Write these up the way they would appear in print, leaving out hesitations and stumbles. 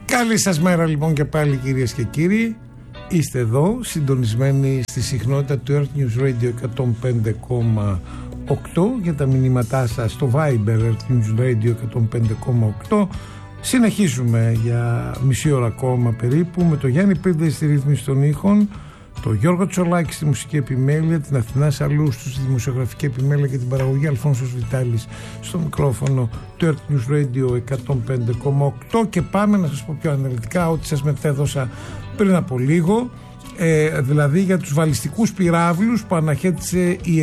Καλή σας μέρα λοιπόν και πάλι, κυρίες και κύριοι. Είστε εδώ συντονισμένοι στη συχνότητα του Earth News Radio 105,8 για τα μηνύματά σας στο Viber Earth News Radio 105,8. Συνεχίζουμε για μισή ώρα ακόμα περίπου με το Γιάννη Πίρντε στη ρύθμιση των ήχων, το Γιώργο Τσολάκη στη μουσική επιμέλεια, την Αθηνά Σαλούστου στη δημοσιογραφική επιμέλεια και την παραγωγή, Αλφόνσος Βιτάλης στο μικρόφωνο του Earth News Radio 105,8. Και πάμε να σας πω πιο αναλυτικά ό,τι σας μετέδωσα πριν από λίγο, δηλαδή για τους βαλιστικούς πυράβλους που αναχέτησε η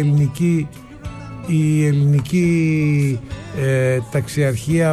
ελληνική ταξιαρχία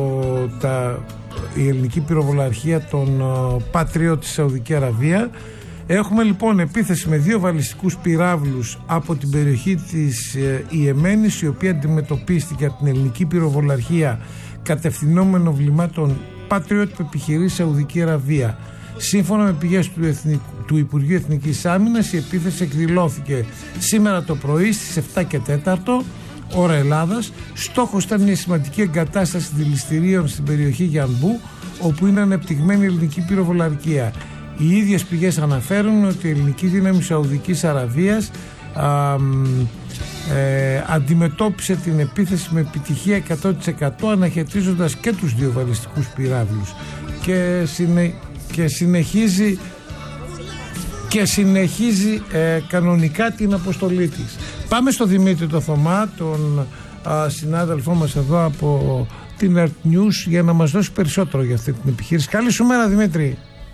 η ελληνική πυροβολαρχία των Patriot της Σαουδική Αραβία. Έχουμε λοιπόν επίθεση με 2 βαλιστικούς πυράβλους από την περιοχή της Ιεμένης, η οποία αντιμετωπίστηκε από την ελληνική πυροβολαρχία κατευθυνόμενο βλημάτων Patriot που επιχειρεί Σαουδική Αραβία. Σύμφωνα με πηγές του Υπουργείου Εθνικής Άμυνας, η επίθεση εκδηλώθηκε σήμερα το πρωί στις 7 και 4 ώρα Ελλάδας. Στόχος ήταν μια σημαντική εγκατάσταση δηληστηρίων στην περιοχή Γιανμπού, όπου είναι ανεπτυγμένη ελληνική πυροβολαρχία. Οι ίδιες πηγές αναφέρουν ότι η ελληνική δύναμη Σαουδικής Αραβίας αντιμετώπισε την επίθεση με επιτυχία 100%, αναχαιτίζοντας και τους 2 βαλιστικούς πυράβλους και συνεχίζει κανονικά την αποστολή της. Πάμε στο Δημήτρη το Θωμά, τον συνάδελφό μας εδώ από την Earth News, για να μας δώσει περισσότερο για αυτή την επιχείρηση. Καλή σου μέρα, Δημήτρη.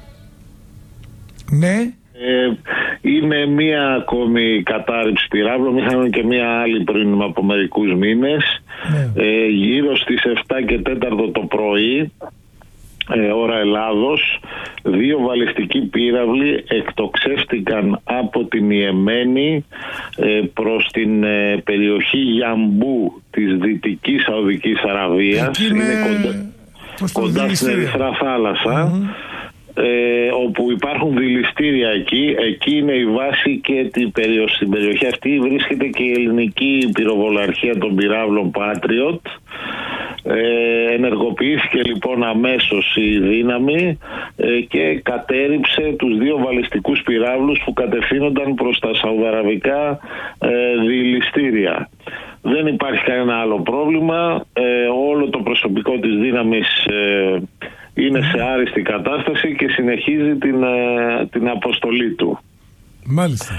Ναι. Είναι μία ακόμη κατάρριψη πυράβλων. Είχαμε και μία άλλη πριν από μερικούς μήνες. Ναι. Γύρω στις 7 και 4 το πρωί, ώρα Ελλάδος, 2 βαλιστικοί πύραυλοι εκτοξεύτηκαν από την Ιεμένη προς την περιοχή Γιαμπού της Δυτικής Σαουδικής Αραβίας. Είναι κοντά στην Ερυθρά Θάλασσα. Όπου υπάρχουν δηληστήρια εκεί είναι η βάση, και στην περιοχή αυτή βρίσκεται και η ελληνική πυροβολαρχία των πυράβλων Patriot. Ενεργοποιήθηκε λοιπόν αμέσως η δύναμη και κατέρριψε τους 2 βαλιστικούς πυράβλους που κατευθύνονταν προς τα σαουδαραβικά δηληστήρια. Δεν υπάρχει κανένα άλλο πρόβλημα. Όλο το προσωπικό της δύναμης είναι σε άριστη κατάσταση και συνεχίζει την αποστολή του. Μάλιστα.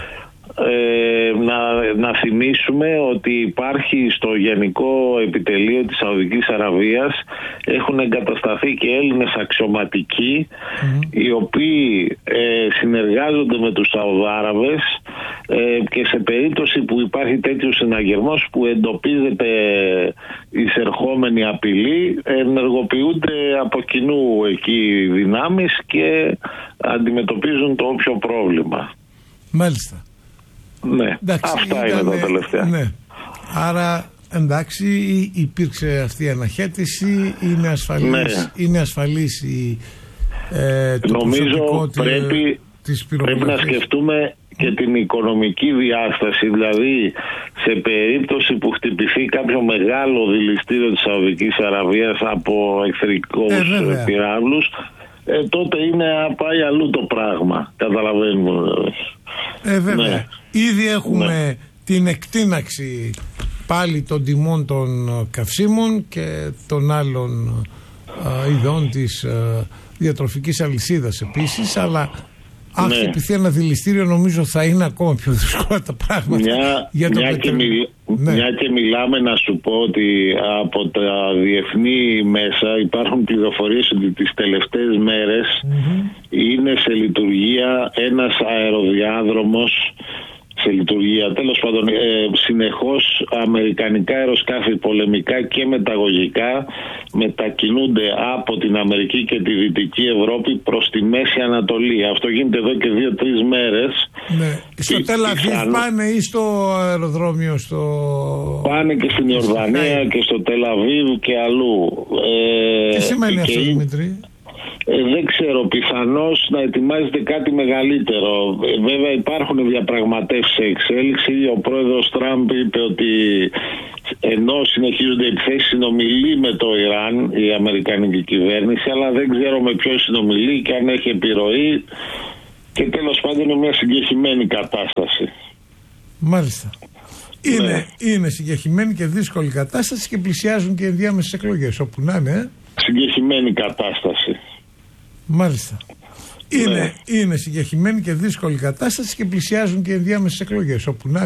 Να θυμίσουμε ότι υπάρχει στο Γενικό Επιτελείο της Σαουδικής Αραβίας, έχουν εγκατασταθεί και Έλληνες αξιωματικοί, οι οποίοι συνεργάζονται με τους Σαουδάραβες και σε περίπτωση που υπάρχει τέτοιος συναγερμός που εντοπίζεται εισερχόμενη απειλή, ενεργοποιούνται από κοινού εκεί δυνάμεις και αντιμετωπίζουν το όποιο πρόβλημα. Μάλιστα. Ναι, εντάξει, αυτά είναι τα τελευταία. Ναι. Άρα εντάξει, υπήρξε αυτή η αναχέτηση, είναι ασφαλής το νομίζω πρέπει να σκεφτούμε και την οικονομική διάσταση, δηλαδή σε περίπτωση που χτυπηθεί κάποιο μεγάλο δηληστήριο της Σαουδικής Αραβίας από εχθρικούς πυράβλους, τότε είναι πάει αλλού το πράγμα, καταλαβαίνουμε. Βέβαια. Ναι. Ήδη έχουμε την εκτείναξη πάλι των τιμών των καυσίμων και των άλλων ειδών της διατροφικής αλυσίδας επίσης, αλλά αν χτυπηθεί ένα δηληστήριο, νομίζω θα είναι ακόμα πιο δύσκολα τα πράγματα. Μια και μιλάμε, να σου πω ότι από τα διεθνή μέσα υπάρχουν πληροφορίες ότι τις τελευταίες μέρες είναι σε λειτουργία ένας αεροδιάδρομος, τέλος πάντων, συνεχώς αμερικανικά αεροσκάφη πολεμικά και μεταγωγικά μετακινούνται από την Αμερική και τη Δυτική Ευρώπη προς τη Μέση Ανατολή. Αυτό γίνεται εδώ και 2-3 μέρες. Ναι. Στο Τελαβίβ πάνε ή στο αεροδρόμιο πάνε και στην Ιορδανία και στο Τελαβίβ και αλλού. Τι σημαίνει αυτό, Δημήτρη? Δεν ξέρω, πιθανώς να ετοιμάζεται κάτι μεγαλύτερο. Βέβαια υπάρχουν διαπραγματεύσεις σε εξέλιξη. Ο πρόεδρος Τραμπ είπε ότι ενώ συνεχίζονται οι επιθέσεις, συνομιλεί με το Ιράν η αμερικανική κυβέρνηση, αλλά δεν ξέρω με ποιο συνομιλεί και αν έχει επιρροή, και τέλος πάντων είναι μια συγκεχημένη κατάσταση. Μάλιστα. Είναι συγκεχημένη και δύσκολη κατάσταση και πλησιάζουν και οι ενδιάμεσες εκλογές, όπου να είναι. Συγκεχημένη κατάσταση. Μάλιστα. Είναι συγκεχημένη και δύσκολη κατάσταση και πλησιάζουν και οι ενδιάμεσες εκλογές, όπου να